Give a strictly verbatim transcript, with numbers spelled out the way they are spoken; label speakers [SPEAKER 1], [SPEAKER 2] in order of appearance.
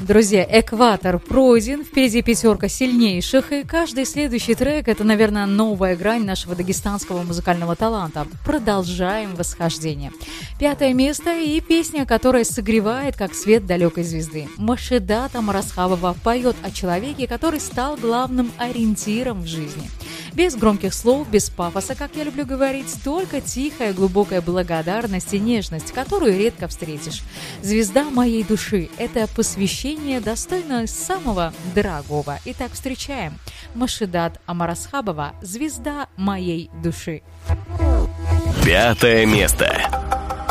[SPEAKER 1] Друзья, экватор пройден, впереди пятерка сильнейших, и каждый следующий трек – это, наверное, новая грань нашего дагестанского музыкального таланта. Продолжаем восхождение. Пятое место и песня, которая согревает, как свет далекой звезды. Машидат Амарасхабова поет о человеке, который стал главным ориентиром в жизни. Без громких слов, без пафоса, как я люблю говорить, только тихая, глубокая благодарность и нежность, которую редко встретишь. «Звезда моей души» – это посвящение, достойное самого дорогого. Итак, встречаем Машидат Амарасхабова «Звезда моей души».
[SPEAKER 2] Пятое место.